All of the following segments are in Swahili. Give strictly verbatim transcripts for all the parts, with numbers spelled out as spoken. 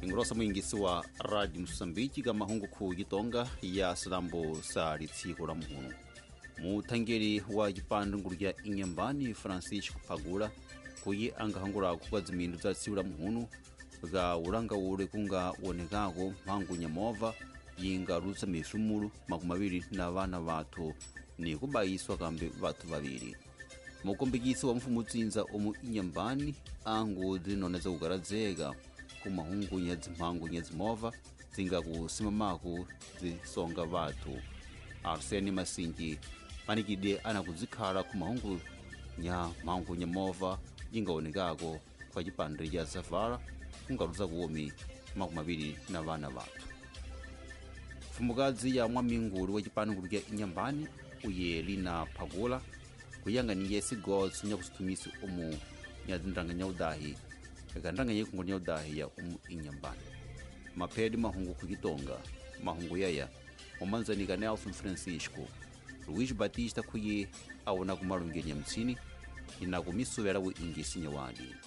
ingrosa mwingisi wa Radio Msambiki kama hungu kujitonga ya salambo sa litsiko la muhunu. Mutangeri wa jipande nguru ya Inyambani Francisco Pagula kuyi anga hangura kukazimindu za tsiula muhunu ga uranga ure kunga wonekago mpangu nyamova yinga rutsa mifumulu makumabiri na bana batu ni kubayiswa kambe batu babiri. Mukombegisi wa mfumutsinza omu Inyambani angu zinoneza ugarazega kumahungu nyazimpangu nyazimova zinga kusimamaku zisonga batu. Arsene Masingi panikide anakuzikhala kumahungu nya mpangu nyamova yinga wonekago kwa jipande ya safara kungaruza kuomi makumabiri na bana batu. Fumugazi ya mwaminguru wa jipande nguru ya Inyambani Uyelina Pagula kuyanga ni yesi gods nya kusitumisi omu nyazindanga nyaudahi kandanga yekungu nyaudahi ya omu Inyambani mapedi mahungu kugitonga mahungu yaya omanzani ka Nelson Francisco Luis Batista kuye awona kumalungenya nyamtsini ina kumisuvera we ingisi nyawadi.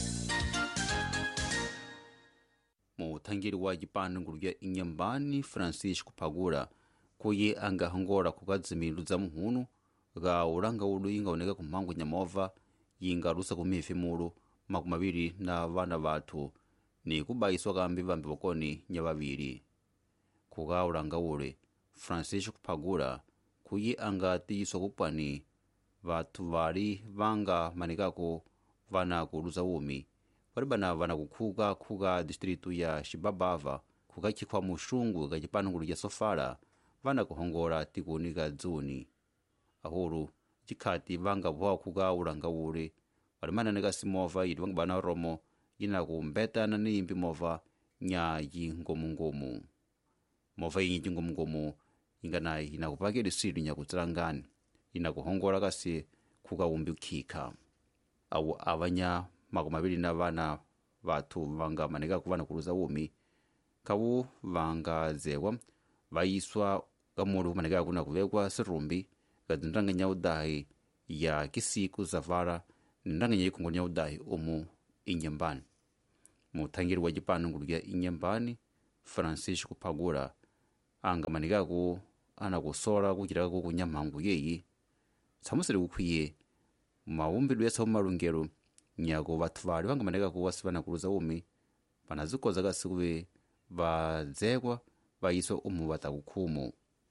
Mutangiri wa jipande nguru ya Inyambani Francisco Pagula kuye anga hangora kukazimilu za muhunu ga uranga ulu inga oneka kumpangu nyamova yinga rusa kumifimulu makumabiri na bana batu ni kubayiswa kambi bambi bokoni nyababiri. Kuga uranga ule Francisco Pagula kuye anga tiyiswa kupani batu bari banga manikako bana kuruza umi bari bana bana kukuga kuga distritu ya Shibabava kuga chikwa mushungu ga jipande nguru ya Sofala bana kuhongora tikunika dzuni. Ahuru jikati banga bwa kuga uranga ule balimana nega simova yidi banga bana romo yina kumbeta na nimbi mova nya yingomu ngomu mova yingi ngomu ngomu ingana ina kupake disiri nya kutsangani ina kuhongora kasi kuga umbi ukika awu abanya makumabiri na bana batu banga manega kubana kuruza umi kawu banga zewa bayiswa gamuru manega kuna kuvekwa sirumbi gadindanga nyaudahi ya kisiku zavara ndanga nyekungu nyaudahi omu Inyambani. Mutangiri wa jipande nguru ya Inyambani Francisco Pagula anga manigaku ana kusora kujira ku kunyamhangu yeyi samusire kukwiye mawumbidwe yasa malungero nyago batwali banga manigaku wasibana kuruza umi banazikoza gasikuwe bazegwa bayiswa omu batakukumu.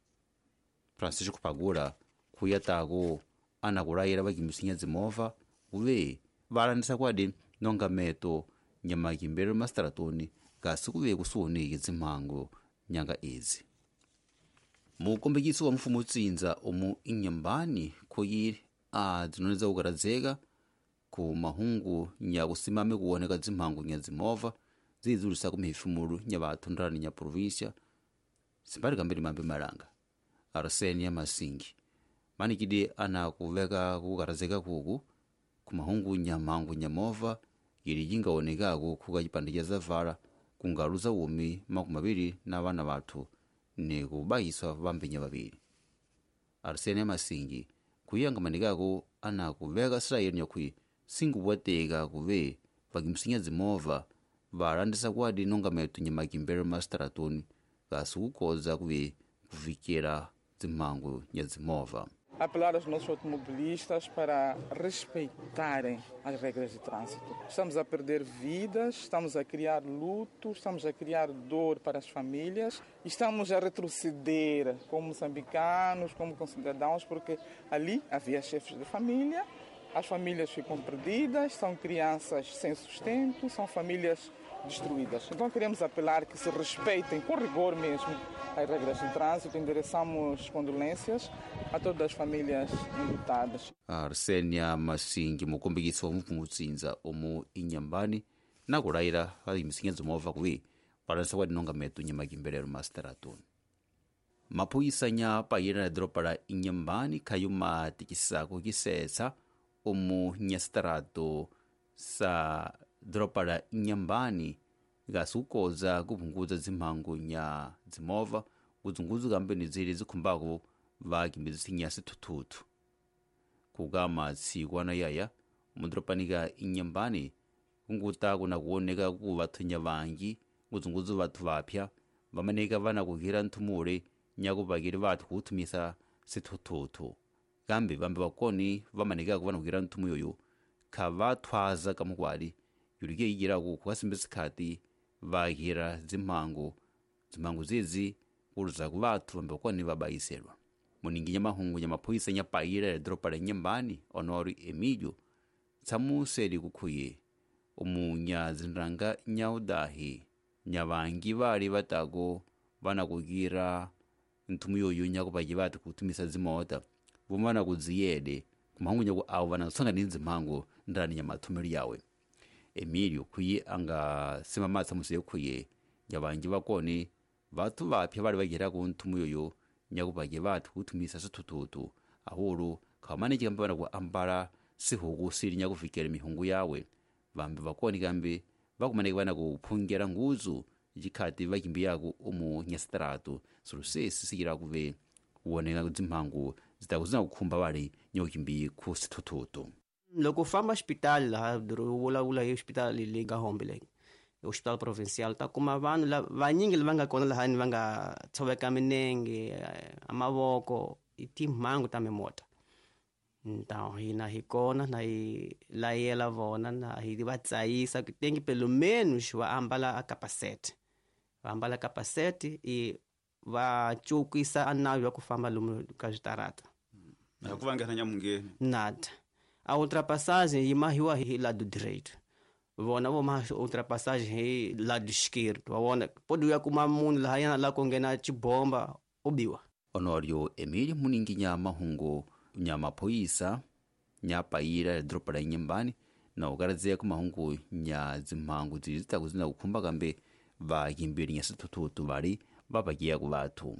Francisco Pagula kuyatago anakurayira bagimisinya zimova ube barandisa kwadi nonga meto nyamagimbere masteratoni gasikuwe kusuni yizimhango nyanga ezi. Mukombegisi wa mfumutsinza omu Inyambani kuyi a zinoneza ugarazega ku mahungu nya kusimame kuoneka zimhango nya zimova zizulisa kumifumulu nya batundani nya provincia simbari kambiri mambe malanga. Arsene Masingi manikide ana kuveka kugarazeka kuku kumahungu nyamangu nyamova yiri jinga onekago kuga jipande ya Zavara kungaruza umi makumabiri na bana batu ne kubayiswa bambi nyababiri. Arsene Masingi kuyanga manikago ana kuveka Israeli nyakwi singu watega kuve bagimsinya zimova barandisa kwadi nonga metu nyamagimbere masteratoni gasukukoza kuve kuvikira zimhango nyazimova. Apelar aos nossos automobilistas para respeitarem as regras de trânsito. Estamos a perder vidas, estamos a criar luto, estamos a criar dor para as famílias, estamos a retroceder como moçambicanos, como concidadãos, porque ali havia chefes de família, as famílias ficam perdidas, são crianças sem sustento, são famílias destruídas. Então queremos apelar que se respeitem com rigor mesmo as regras de trânsito. Endereçamos condolências a todas as famílias enlutadas. Arsene Masingi mukombegisi wa mfumutsinza omu Inyambani na kurayira bagimisinya zimova kuwe baransa kwadi nonga metu nyamagimbere masteratoni. Mapuisa nya payira na dropara Inyambani kayuma tikisako kisesa omu nyastarato sa dropara Inyambani gasukoza kupunguza zimhango nya zimova kuzunguza kambe nizili zikumbako bagimisinya sitututu. Kugama tsigwana yaya mudropanika Inyambani kunguta kuna kuoneka kuvathunya vangi nguzunguzu vathu vapya vamaneka vana kukira nthumule nyakupakire vathu kuuthumisa sithuthuthu kambe vambe vakoni vamanekako vana kukira nthumu yoyo kha vathwaza kamukwali yulike ijiraku kukasimbe sikhati vakira zimhango zimhango zizi kuluzaku vathu vambe vakoni vabayiselwa muninginya mahungu nya maphoyisa nya paira ya dropa la nyambani Honório Emílio tsamuseli kukhuye umu nya zinranga nya udahi nya vangi vali vatako vana kukira nthumu yoyo nyakupaki vathu kuthumisa zimota vumana kuziyede kumhangu nyaku awo vana kusanga ni zimhango ndani nya mathumelo yawe Emílio khuye anga simamatsa museye khuye nya vangi vakoni vathu vapya vali vakiraku nthumu yoyo nyakupaki vathu kuthumisa sithuthuthu ahulu khawamaneki kambe vana kuambala sihuku sili nyakufikela mihungu yawe vambe vakoni kambe vakumaneki vana kuphungera nguzu ichikhati vakimbiyaku umu nyasitaratu solusesi sikira kuve kuoneka zimhangu zitakuzina kukhumba vali nyakukimbi khu sithuthuthu loko famba hospital laha vula vula hi hospital leyi nga hombe hospital provincial ta kuma vanhu la vanyingi lava nga kona lahani va nga tshoveka minenge amavoko i timhangu ta mimota ta hina hi kona na hi layela vona na hi va tsayisa tengi pelo menos va ambala a capacete va ambala capacete i va chukisa anavi va ku famba lomu ka switarata na ku vangena nyamungeni nada a ultrapassagem yi mahiwa hi lado direito vona vo ma ultrapassagem hi lado esquerdo vona pode ya kuma munhu laha yana la ku nghena chibomba ubiwa Honório Emílio muningi nya mahungu nya maphoyisa nya paira ya dropa la nyambani na ukaradzeya ku mahungu nya zimhangu zitakuzina kukhumba kambe vakimbiri nya sithuthuthu vali vapakiya ku vathu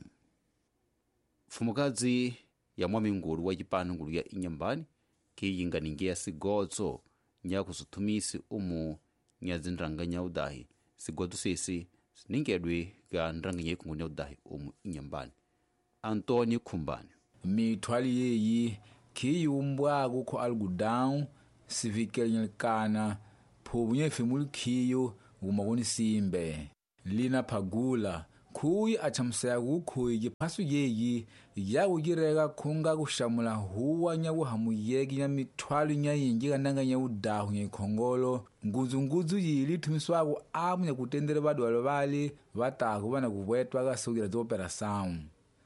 mfumukazi ya mwamingulu wa chipano ngulu ya inyambani kiyinganingi ya sigodzo nya kusuthumisi umu nya zinranga nya udahi sigodzo sisi siningedwe ka nranga nya ikungu nya udahi umu inyambani Antônio Khumbani mithwali yeyi khiyumbwaku khu algodão sivikelnyekana phuvu nyefimuli khiyo umakuni simbe lina phagula khuyi achamsaya kukhuyi kiphasu yeyi yakukireka khunga kushamula huwa nya kuhamuyeki nya mithwali nya yinji kananga nya udahu nya ikhongolo nguzunguzu yili thumiswaku amu nya kutendere vadwalo vali vataku vana kuvwetwa kasukira zioperação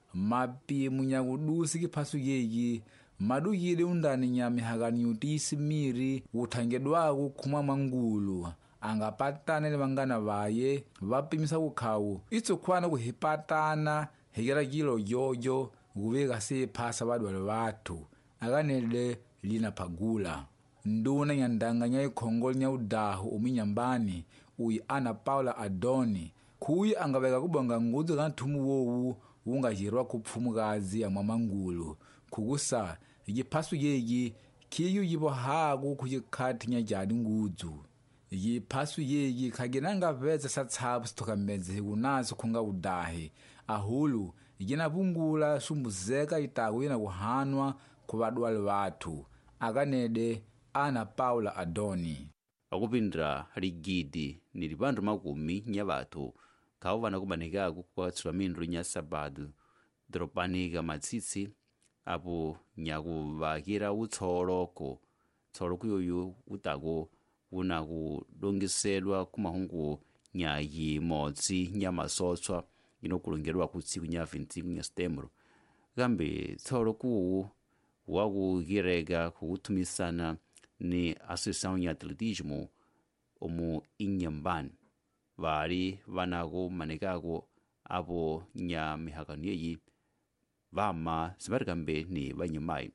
mapimu nya kudusi kiphasu yeyi madukile undani nya mihakani yutisi miri uthangedwaku khumwa mangulu angapatana ni vangana vaye vapimisa kukhawu itsukhwana kuhipatana hekera kilo yoyo kuvika siphasa vadwalo vathu akanele lina phagula nduna nya ndanga nya ikhongolo nya udahu uminyambani uyi Ana Paula Adoni khuyi angaveka kubonga nguzu ka nthumu wowu ungajirwa kuphumukazi ya mwamangulu khukusa yiphasu yeyi khiyu yivohaku khuyikhathi nya jadi nguzu yiphasu yeyi khaginanga veza satshapu sithokamedze hikunaso khunga udahi ahulu yina vungula sumbuzeka itaku yina kuhanwa khu vadwali vathu akanede Ana Paula Adoni akupindira ligidi ni lipandu makumi nya vathu khawo vana kumanekaku kukatsula mindru nya sabado dropanika matsitsi apo nyakuvakira utsoloko tsoloko yoyo utako una kulongeselwa kumahungu nya yimodzi nya masotswa inokulongerwa kutsiku nya vinte nya setembro kambe tsoloko wakukireka kukuthumisana ni Associação ya Atletismo umu inyambani vali vanako manekako apo nya mihakano yeyi vama sivari kambe ni vanyamayi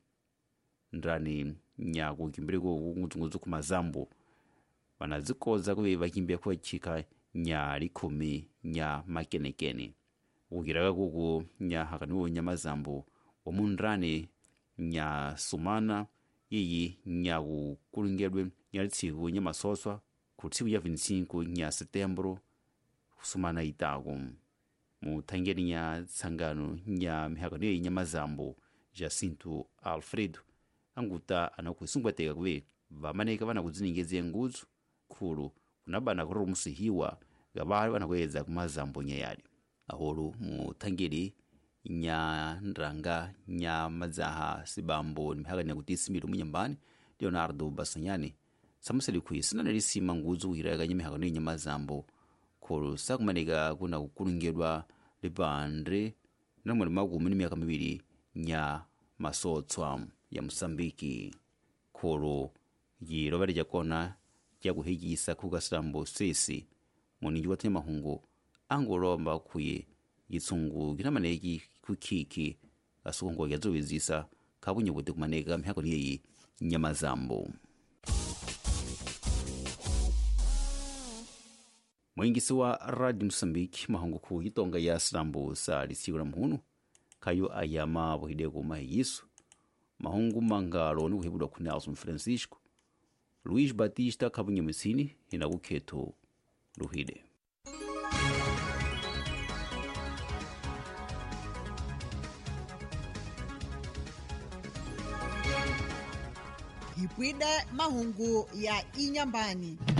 ndrani nya kukimbireko kunguzunguzu kumazambo vanazikoza kuve vakimbia kuwachika nya likhumi nya makenekene kukiraka kuku nya hakaniwo nya mazambo omundrani nya sumana yeyi nya kukulungedwe nya litsiku nya masoswa kutsiku ya vinte e cinco nya setembro sumana itaku muthangeni nya tsangano nya mihakano yeyi nya mazambo Jacinto Alfredo anguta anakusungwateka kuve vamaneka vana kudziningeze nguzu khulu kunabana kuri musihiwa gabali wanakweza kumazambo nyayali aholu mutangiri nya nranga nya mazaha sibambo nimhaganya kutisimiru munyambani Leonardo Basanyani samusali kuisina nalisima nguzu wiraga nyimihagano nyamazambo kolo sakumanega kuna kukulungirwa libandre namwe magumi n'imyaka mibiri nya masotswa ya Mosambiki kolo yiroba rya kona rya guhigisa kugasambo sesi muningi watema mahungu angolomba kuye yitsungu ginamanegi kukiki asongo yazowezisa kabunye gute kumanega mihako niyi nyamazambo. Mwingisi wa Radio Mosambiki mahungu ku yitonga ya Slambo sa lisigura muhunu kayo ayama bohide ko mahigiso mahungu mangalo ni kuhebudwa ku Nelson Francisco Luis Batista kabunye musini hina guketo ruhide. Hipwide mahungu ya inyambani.